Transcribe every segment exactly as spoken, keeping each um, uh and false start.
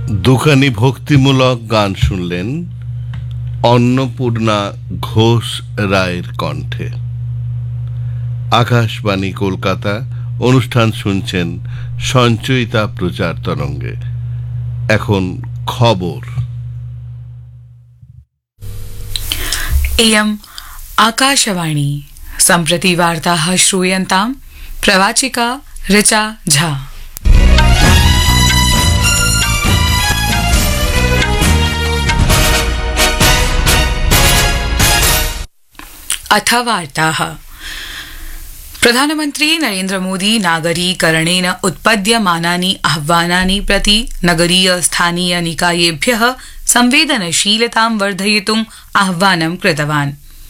দুখানি ভক্তিমূলক গান শুনলেন অন্নপূর্ণা ঘোষ রায়ের কণ্ঠে। আকাশবাণী কলকাতা, অনুষ্ঠান শুনছেন সঞ্চয়িতা প্রচার তরঙ্গে। এখন খবর। इयम् आकाशवाणी। सम्प्रति वार्ताः श्रूयन्ताम्। प्रवाचिका ऋचा झा। अथ वार्ताः। प्रधानमन्त्री नरेन्द्र मोदी नागरीकरणेन उत्पद्यमानानि आह्वानानि प्रति नगरीय स्थानीय निकायेभ्यः संवेदनशीलतां वर्धयितुम् आह्वानं कृतवान्।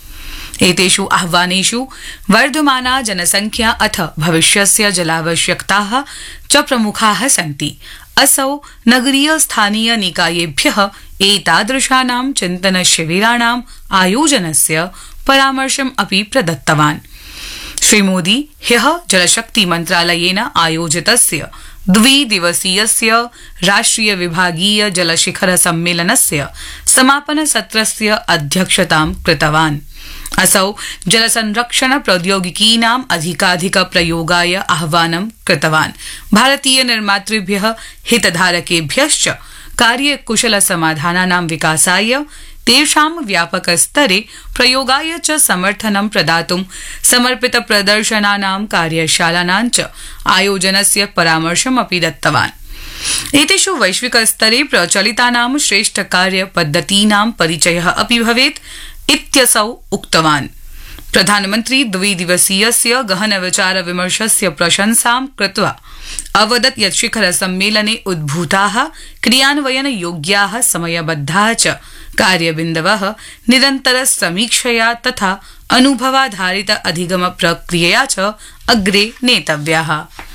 एतेषु आह्वानेषु वर्धमाना जनसंख्या अथ भविष्यस्य जलावश्यकताः च प्रमुखाः सन्ति। असौ नगरीय स्थानीय निकायेभ्यः एतादृशानां चिन्तन शिबिराणाम् आयोजनस्य परामर्शम् अपि प्रदत्तवान्। श्रीमोदी ह्यः जलशक्ति मन्त्रालयेन आयोजितस्य द्विदिवसीयस्य राष्ट्रिय विभागीय जलशिखर सम्मेलनस्य समापन सत्रस्य अध्यक्षतां कृतवान्। असौ जलसंरक्षण प्रौद्योगिकीनाम् अधिकाधिक प्रयोगाय आह्वानं कृतवान्। भारतीय निर्मातृभ्यः हितधारकेभ्यश्च कार्यकुशल समाधानानां विकासाय तेषां व्यापक स्तरे प्रयोगाय च समर्थनं प्रदातुं समर्पित प्रदर्शनानां कार्यशालानां च आयोजनस्य परामर्शमपि दत्तवान्। एतेषु वैश्विक स्तरे प्रचलितानां श्रेष्ठ कार्यपद्धतीनां परिचयः अपि भवेत् इत्यसौ उक्तवान्। प्रधानमन्त्री द्विदिवसीयस्य गहन विचार विमर्शस्य प्रशंसां कृत्वा अवदत् यत् शिखर सम्मेलने उद्भूताः क्रियान्वयन योग्याः समयबद्धाः च कार्यबिन्दवः निरन्तर समीक्षया तथा अनुभवाधारित अधिगम प्रक्रियया च अग्रे नेतव्याः।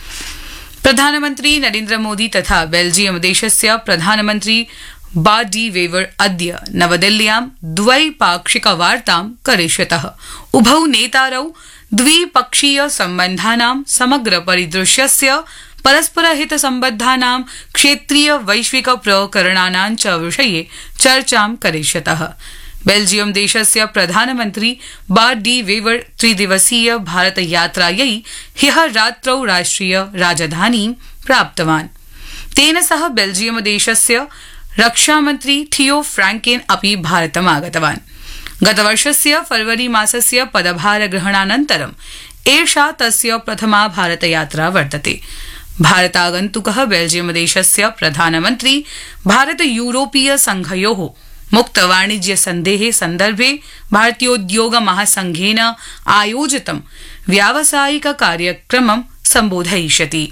प्रधानमन्त्री नरेन्द्र मोदी तथा बेल्जियम देशस्य प्रधानमन्त्री बाडी वेवर अद्य नवदिल्ल्यां द्वैपाक्षिक वार्तां करिष्यतः। उभौ नेतारौ द्विपक्षीय सम्बन्धानां समग्र परिदृश्यस्य परस्परहित सम्बद्धानां क्षेत्रीय वैश्विक प्रकरणानां च विषये चर्चां करिष्यतः। बेल्जियम देशस्य प्रधानमन्त्री बाडी वेवर त्रिदिवसीय भारत यात्रायै ह्यः रात्रौ राष्ट्रिय राजधानीं प्राप्तवान्। तेन सह बेल्जियम देशस्य रक्षामन्त्री थियो फ्रांकेन अपि भारतम् आगतवान्। गतवर्षस्य फरवरी मासस्य पदभार ग्रहणानन्तरम् एषा तस्य प्रथमा भारतयात्रा वर्तते। भारतागन्तुकः बेल्जियम देशस्य प्रधानमन्त्री भारत यूरोपीय संघयोः मुक्त वाणिज्य सन्धेः सन्दर्भे भारतीयोद्योग महासंघेन आयोजितं व्यावसायिक कार्यक्रमं सम्बोधयिष्यति।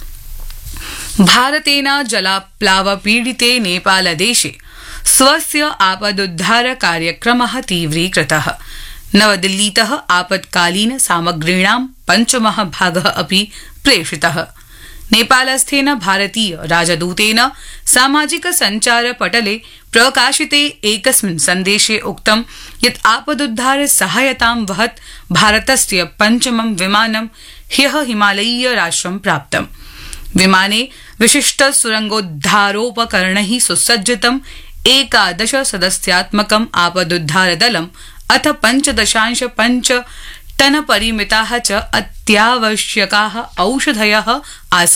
भारतेन जलाप्लाव पीडिते नेपालदेशे स्वस्य आपदुद्धार कार्यक्रमः तीव्रीकृतः। नवदिल्लीतः आपत्कालीन सामग्रीणां पञ्चमः भागः अपि प्रेषितः। नेपालस्थेन भारतीय राजदूतेन सामाजिक सञ्चार पटले प्रकाशिते एकस्मिन् सन्देशे उक्तं यत् आपदुद्धार सहायतां वहत् भारतस्य पञ्चमं विमानं ह्यः हिमालयीय राष्ट्रं प्राप्तम्। विमाने विशिष्ट सुरंगोद्धारोपकरणैः सुसज्जितम् एकादश सदस्यात्मकम् आपदुद्धार दलम् अथ पञ्चदशांश पञ्च टन परिमिताः च अत्यावश्यकाः औषधयः आसन्।